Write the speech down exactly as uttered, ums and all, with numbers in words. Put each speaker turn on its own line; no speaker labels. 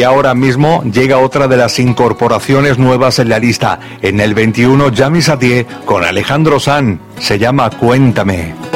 ahora mismo llega otra de las incorporaciones nuevas en la lista. En el veintiuno, Yami Satie con Alejandro Sanz. Se llama Cuéntame.